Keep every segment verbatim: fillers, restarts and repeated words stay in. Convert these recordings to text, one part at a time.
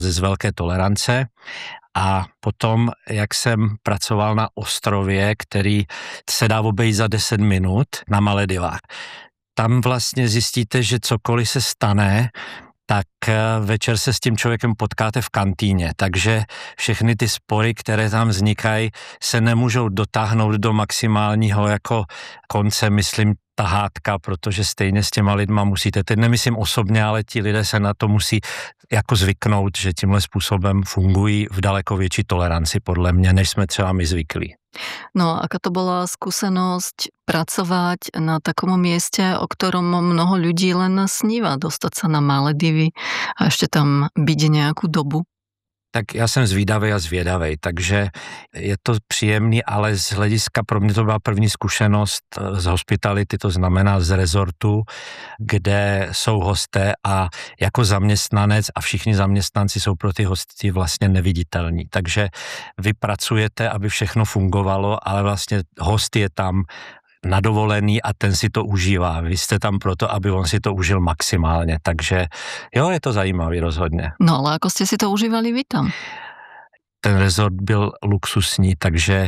z velké tolerance. A potom, jak jsem pracoval na ostrově, který se dá obejít za deset minut na Maledivách, tam vlastně zjistíte, že cokoliv se stane, tak večer se s tím člověkem potkáte v kantýně, takže všechny ty spory, které tam vznikají, se nemůžou dotáhnout do maximálního jako konce, myslím, ta hádka, protože stejně s těma lidma musíte, teď nemyslím osobně, ale ti lidé se na to musí jako zvyknout, že tímhle způsobem fungují v daleko větší toleranci, podle mě, než jsme třeba my zvyklí. No a aká to bola skúsenosť pracovať na takom mieste, o ktorom mnoho ľudí len sníva, dostať sa na Maledivy a ešte tam byť nejakú dobu? Tak já jsem zvídavý a zvědavý, takže je to příjemný, ale z hlediska, pro mě to byla první zkušenost z hospitality, to znamená z rezortu, kde jsou hosté a jako zaměstnanec a všichni zaměstnanci jsou pro ty hosty vlastně neviditelní. Takže vy pracujete, aby všechno fungovalo, ale vlastně host je tam na dovolený a ten si to užívá. Vy jste tam proto, aby on si to užil maximálně, takže jo, je to zajímavý rozhodně. No ale ako ste si to užívali vy tam? Ten rezort byl luxusní, takže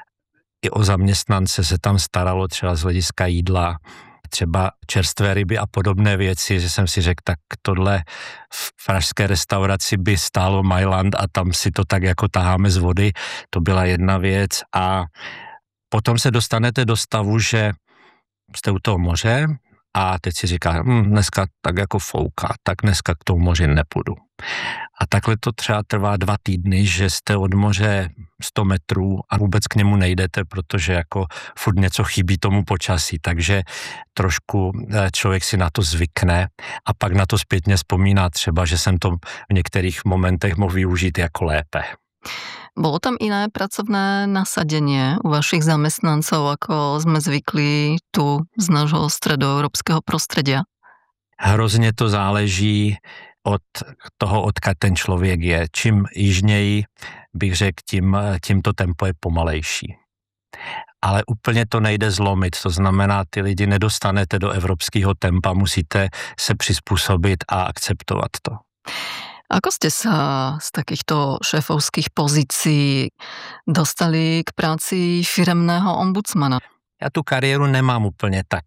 i o zaměstnance se tam staralo třeba z hlediska jídla, třeba čerstvé ryby a podobné věci, že jsem si řekl, tak tohle v pražské restauraci by stálo Mailand a tam si to tak jako taháme z vody, to byla jedna věc. A potom se dostanete do stavu, že jste u toho moře a teď si říká, hm, dneska tak jako fouká, tak dneska k tomu moři nepůjdu. A takhle to třeba trvá dva týdny, že jste od moře sto metrů a vůbec k němu nejdete, protože jako furt něco chybí tomu počasí, takže trošku člověk si na to zvykne a pak na to zpětně vzpomíná třeba, že jsem to v některých momentech mohl využít jako lépe. Bolo tam iné pracovné nasadenie u vašich zamestnancov, ako sme zvykli tu z nášho stredoeurópskeho prostredia? Hrozně to záleží od toho, odkud ten člověk je. Čím jižněji, bych řekl, tím, tím to tempo je pomalejší. Ale úplně to nejde zlomit, to znamená, ty lidi nedostanete do evropského tempa, musíte se přizpůsobit a akceptovat to. Ako ste sa z takýchto šéfovských pozícií dostali k práci firemného ombudsmana? Já tu kariéru nemám úplně tak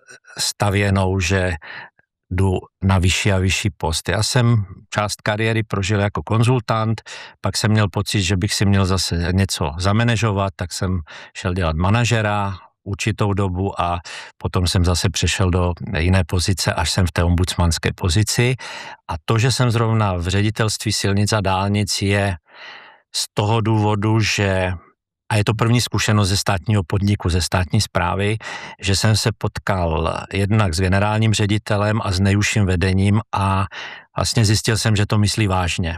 stavěnou, že jdu na vyšší a vyšší post. Já jsem část kariéry prožil jako konzultant, pak jsem měl pocit, že bych si měl zase něco zamanežovat, tak jsem šel dělat manažera určitou dobu a potom jsem zase přešel do jiné pozice, až jsem v té ombudsmanské pozici. A to, že jsem zrovna v ředitelství silnic a dálnic, je z toho důvodu, že a je to první zkušenost ze státního podniku, ze státní správy, že jsem se potkal jednak s generálním ředitelem a s nejužším vedením a vlastně zjistil jsem, že to myslí vážně.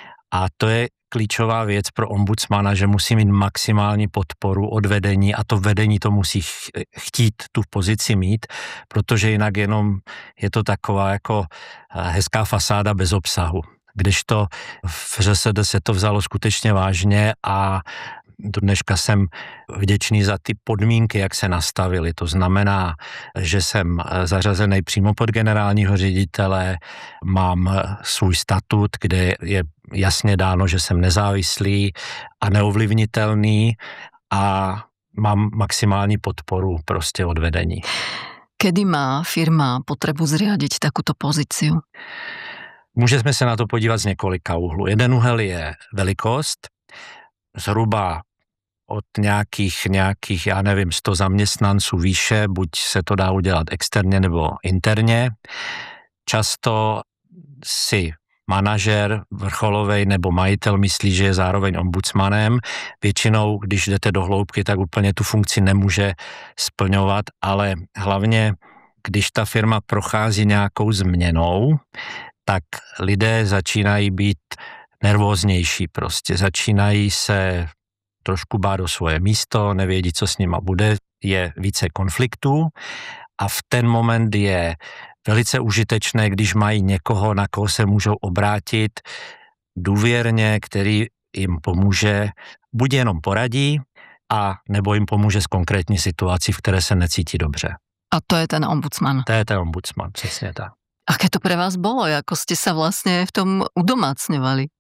A to je klíčová věc pro ombudsmana, že musí mít maximální podporu od vedení a to vedení to musí chtít tu pozici mít, protože jinak jenom je to taková jako hezká fasáda bez obsahu. Kdežto v ŘSD se to vzalo skutečně vážně a do dneška jsem vděčný za ty podmínky, jak se nastavily. To znamená, že jsem zařazený přímo pod generálního ředitele, mám svůj statut, kde je jasně dáno, že jsem nezávislý a neovlivnitelný a mám maximální podporu prostě od vedení. Kedy má firma potrebu zriadiť takúto pozíciu? Můžeme se na to podívat z několika úhlů. Jeden úhel je velikost, zhruba od nějakých, nějakých, já nevím, sto zaměstnanců výše, buď se to dá udělat externě nebo interně. Často si manažer vrcholovej nebo majitel myslí, že je zároveň ombudsmanem. Většinou, když jdete do hloubky, tak úplně tu funkci nemůže splňovat, ale hlavně, když ta firma prochází nějakou změnou, tak lidé začínají být nervóznější prostě, začínají se trošku bát o svoje místo, nevědí, co s nima bude, je více konfliktů a v ten moment je velice užitečné, když mají někoho, na koho se můžou obrátit důvěrně, který jim pomůže, buď jenom poradí, a nebo jim pomůže s konkrétní situací, v které se necítí dobře. A to je ten ombudsman. To je ten ombudsman, přesně tak. Aké to pre vás bolo? Ako ste sa vlastne v tom udomácňovali?